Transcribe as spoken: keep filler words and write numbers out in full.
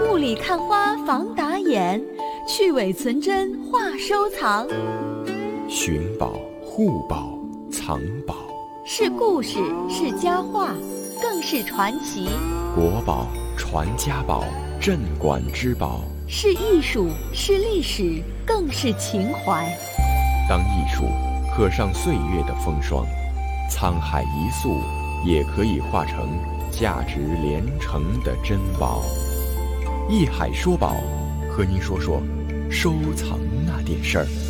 雾里看花防打眼，去伪存真话收藏。 寻宝、护宝、藏宝， 是故事，是佳话，更是传奇。 国宝、传家宝、镇馆之宝， 是艺术，是历史，更是情怀。 当艺术刻上岁月的风霜，沧海一粟也可以化成价值连城的珍宝。艺海说宝，和您说说收藏那点事儿。